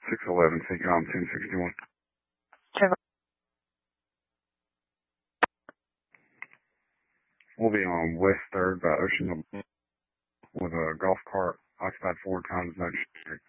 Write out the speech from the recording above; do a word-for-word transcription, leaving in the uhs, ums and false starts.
six eleven, Seacom ten sixty-one. We'll be on West third by Ocean with a golf cart occupied four times, no check.